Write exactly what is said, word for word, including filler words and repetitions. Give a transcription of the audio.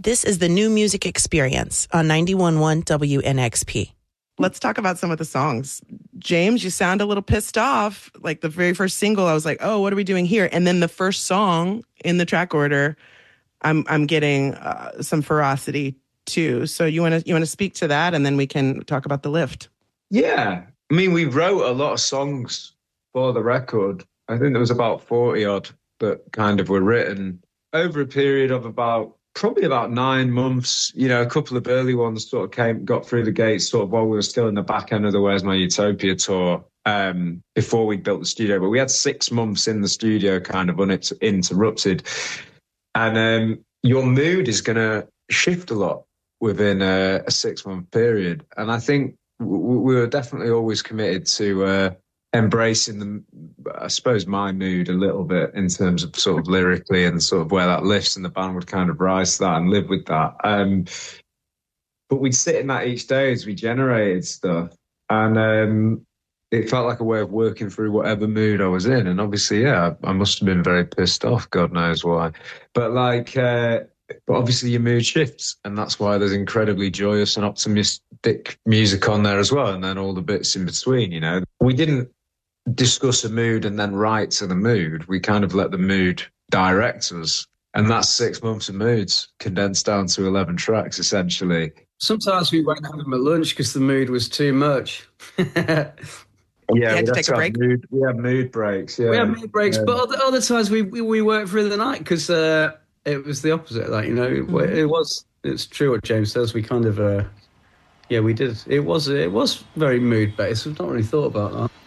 This is the New Music Experience on ninety-one point one W N X P. Let's talk about some of the songs. James, you sound a little pissed off. Like the very first single, I was like, oh, what are we doing here? And then the first song in the track order, I'm I'm getting uh, some ferocity too. So you want to you want to speak to that, and then we can talk about the lift. Yeah. I mean, we wrote a lot of songs for the record. I think there was about forty odd that kind of were written over a period of about probably about nine months. You know, a couple of early ones sort of came, got through the gates sort of while we were still in the back end of the Where's My Utopia tour um, before we built the studio. But we had six months in the studio kind of uninterrupted. And um, your mood is going to shift a lot within a, a six month period. And I think w- we were definitely always committed to uh, embracing the, I suppose, my mood a little bit in terms of sort of lyrically and sort of where that lifts, and the band would kind of rise to that and live with that. Um, but we'd sit in that each day as we generated stuff, and um, it felt like a way of working through whatever mood I was in. And obviously, yeah, I, I must have been very pissed off, God knows why. But like, uh, but obviously your mood shifts, and that's why there's incredibly joyous and optimistic music on there as well, and then all the bits in between, you know. We didn't discuss a mood and then write to the mood. We kind of let the mood direct us, and that's six months of moods condensed down to eleven tracks essentially. Sometimes we won't have them at lunch because the mood was too much. Yeah, you had to take a break. Mood, we have mood breaks. Yeah, we have mood breaks, yeah. But other, other times we we, we worked through the night because uh, it was the opposite. Like, you know, mm-hmm. it was. It's true what James says. We kind of, uh, yeah, we did. It was it was very mood based. We've not really thought about that.